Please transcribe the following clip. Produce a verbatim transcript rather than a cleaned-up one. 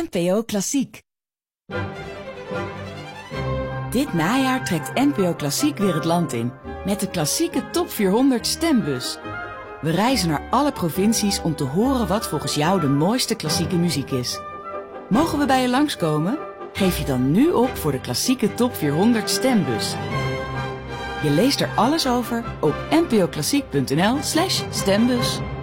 N P O Klassiek. Dit najaar trekt N P O Klassiek weer het land in met de klassieke Top vierhonderd stembus. We reizen naar alle provincies om te horen wat volgens jou de mooiste klassieke muziek is. Mogen we bij je langskomen? Geef je dan nu op voor de klassieke Top vierhonderd stembus. Je leest er alles over op n p o klassiek punt n l slash stembus.